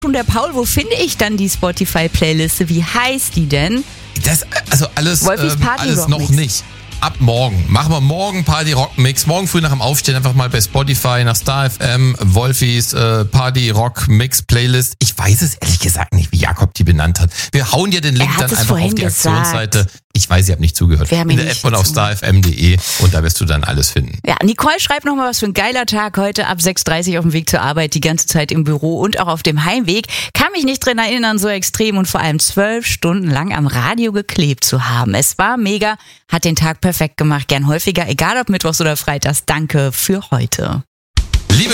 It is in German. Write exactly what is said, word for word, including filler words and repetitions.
Und der Paul, wo finde ich dann die Spotify-Playliste? Wie heißt die denn? Das, also alles, Wolfis ähm, Party alles Rock noch Mix. nicht. Ab morgen. Machen wir morgen Party Rock Mix. Morgen früh nach dem Aufstehen einfach mal bei Spotify nach Star F M, Wolfis äh, Party Rock Mix Playlist. Ich weiß es ehrlich gesagt nicht, wie Jakob die benannt hat. Wir hauen dir den Link Er hat dann es einfach auf vorhin die gesagt. Aktionsseite. Ich weiß, ihr habt nicht zugehört. Wir haben In ihn der nicht App und auf zugehört. star f m punkt de und da wirst du dann alles finden. Ja, Nicole schreibt nochmal, was für ein geiler Tag heute ab sechs Uhr dreißig auf dem Weg zur Arbeit, die ganze Zeit im Büro und auch auf dem Heimweg. Kann mich nicht dran erinnern, so extrem und vor allem zwölf Stunden lang am Radio geklebt zu haben. Es war mega, hat den Tag perfekt gemacht, gern häufiger, egal ob mittwochs oder freitags. Danke für heute.